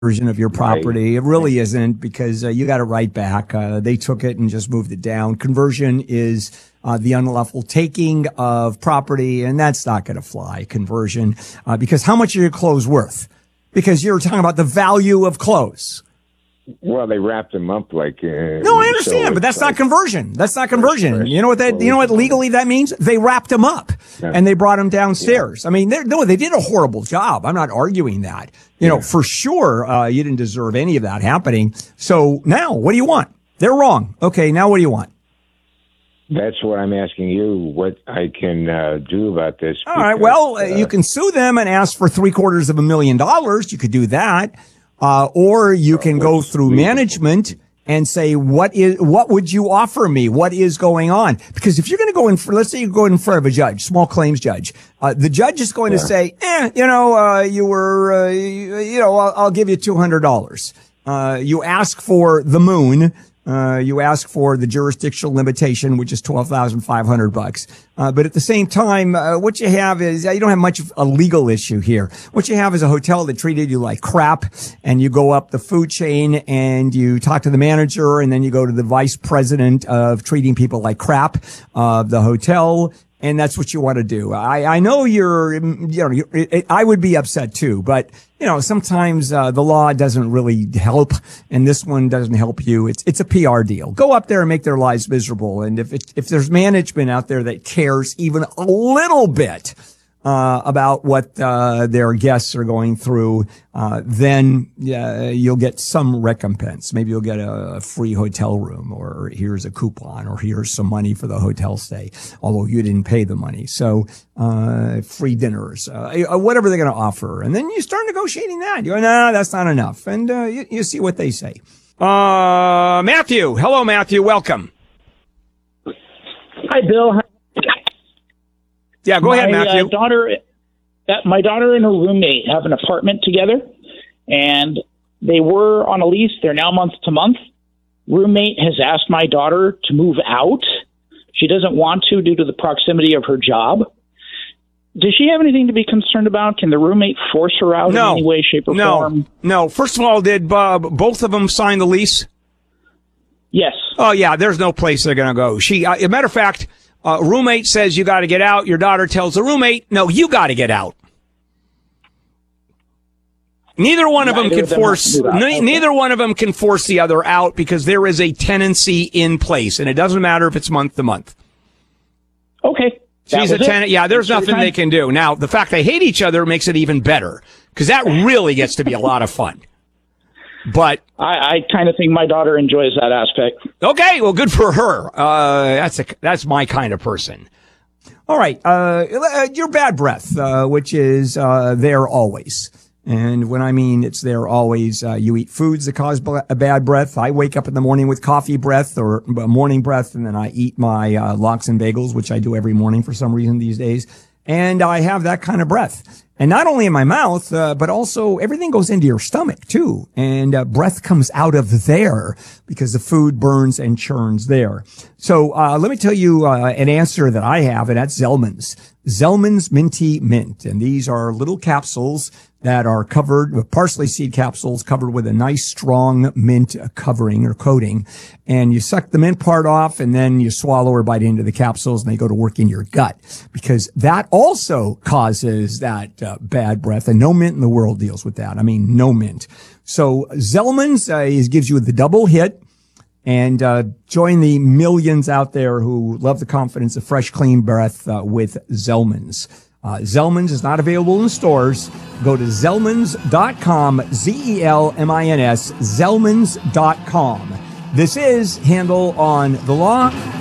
version of your property. It really isn't, because you got it right back. They took it and just moved it down. Conversion is the unlawful taking of property, and that's not going to fly, conversion, because how much are your clothes worth? Because you're talking about the value of clothes. Well, they wrapped them up like. No, I understand, but that's not conversion. That's not conversion. You know what that? You know what legally that means? They wrapped them up and they brought them downstairs. Yeah. I mean, they did a horrible job. I'm not arguing that. You know, for sure, you didn't deserve any of that happening. So now, what do you want? They're wrong. Okay, now what do you want? That's what I'm asking you. What I can do about this? All right. Well, you can sue them and ask for $750,000. You could do that. Or you can go through management and say, what would you offer me? What is going on? Because if you're going to go in for, let's say you go in front of a judge, small claims judge, the judge is going to say, you were, I'll give you $200. You ask for the moon. You ask for the jurisdictional limitation, which is $12,500. But at the same time, what you have is, you don't have much of a legal issue here. What you have is a hotel that treated you like crap, and you go up the food chain and you talk to the manager, and then you go to the vice president of treating people like crap of the hotel. And that's what you want to do. I know I would be upset too, but sometimes the law doesn't really help, and this one doesn't help you. It's a PR deal. Go up there and make their lives miserable. And if there's management out there that cares even a little bit about what their guests are going through, then you'll get some recompense. Maybe you'll get a free hotel room, or here's a coupon, or here's some money for the hotel stay, although you didn't pay the money. So free dinners, whatever they're going to offer. And then you start negotiating that. You go, no, that's not enough. And you see what they say. Matthew. Hello, Matthew. Welcome. Hi, Bill. Yeah, go ahead, Matthew. My daughter and her roommate have an apartment together, and they were on a lease. They're now month to month. Roommate has asked my daughter to move out. She doesn't want to due to the proximity of her job. Does she have anything to be concerned about? Can the roommate force her out in any way, shape, or form? No. First of all, did both of them sign the lease? Yes. Oh, yeah, there's no place they're going to go. As a matter of fact, roommate says you got to get out. Your daughter tells the roommate, no, you got to get out. Neither one of them can force the other out, because there is a tenancy in place, and it doesn't matter if it's month to month. Okay. She's a tenant. Yeah, there's nothing they can do. Now, the fact they hate each other makes it even better, because that really gets to be a lot of fun. But I kind of think my daughter enjoys that aspect. Okay, well, good for her. That's my kind of person. All right, your bad breath, which is there always. And when I mean it's there always, you eat foods that cause a bad breath. I wake up in the morning with coffee breath or morning breath, and then I eat my lox and bagels, which I do every morning for some reason these days. And I have that kind of breath. And not only in my mouth, but also everything goes into your stomach too. And breath comes out of there because the food burns and churns there. So let me tell you an answer that I have, and that's Zellman's. Zellman's Minty Mint. And these are little capsules that are covered with parsley seed capsules covered with a nice strong mint covering or coating. And you suck the mint part off, and then you swallow or bite into the capsules, and they go to work in your gut, because that also causes that bad breath, and no mint in the world deals with that. I mean, no mint. So Zellman's gives you the double hit. And join the millions out there who love the confidence of fresh, clean breath with Zellman's. Zellman's is not available in stores. Go to Zellmans.com, Zellmins, Zellmans.com. This is Handel on the Law.